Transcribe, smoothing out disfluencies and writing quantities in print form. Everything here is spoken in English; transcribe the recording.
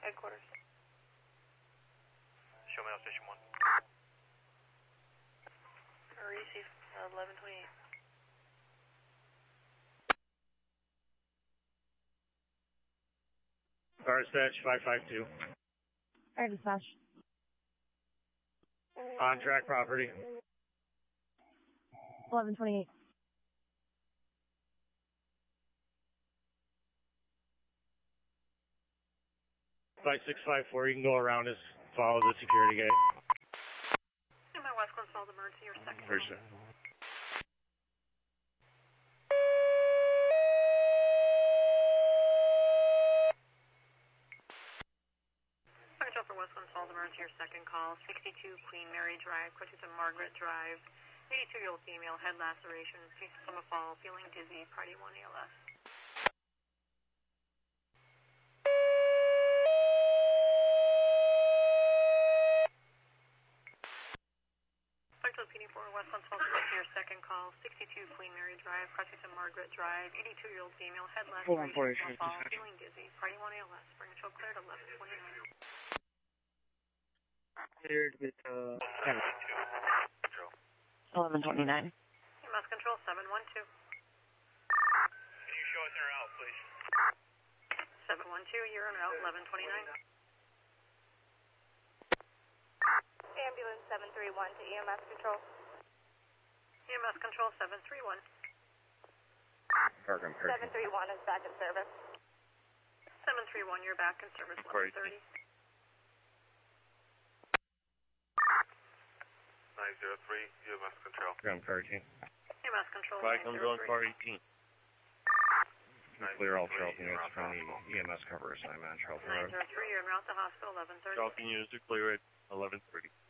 Headquarters. Show me out station 1. Receive 1128. Car dispatch 552. Air dispatch. On track property. 1128. Flight 654, you can go around us, follow the security gate. My West Coast Falls emergency, your second. For sure. Control for West Coast Falls emergency, your second call. 62 Queen Mary Drive, Christensen Margaret Drive. 82-year-old female, head laceration, cease from a fall, feeling dizzy, party 1 ALS. PD4 West Coast Falls emergency, your second call. 62 Queen Mary Drive, Christensen Margaret Drive. 82-year-old female, head laceration, from a fall, feeling dizzy, party 1 ALS. Bring control cleared 1129. Cleared with 1129. EMS control 712. Can you show us in or out, please? 712, you're en route 1129. Ambulance 731 to EMS control. EMS control 731. 731 is back in service. 731, you're back in service 1130. 903, EMS control. Ground car 18. EMS control Flight comes on 903. car 18. Clear all Charlton units from the EMS cover assignment on Charlton Road. 903, you're en route to hospital 1130. Charlton units to clear at 1130.